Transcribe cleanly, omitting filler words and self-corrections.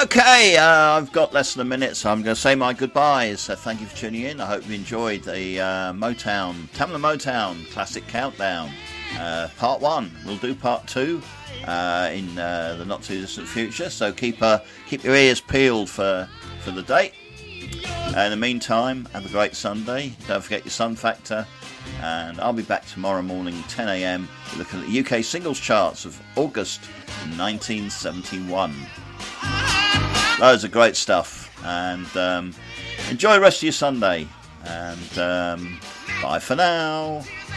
Okay, I've got less than a minute, so I'm going to say my goodbyes. So thank you for tuning in. I hope you enjoyed the Tamla Motown Classic Countdown, Part 1. We'll do Part 2 in the not too distant future, so keep your ears peeled for the date. In the meantime, have a great Sunday. Don't forget your Sun Factor, and I'll be back tomorrow morning 10 a.m. looking at the UK singles charts of August 1971. Loads of great stuff, and enjoy the rest of your Sunday, and bye for now.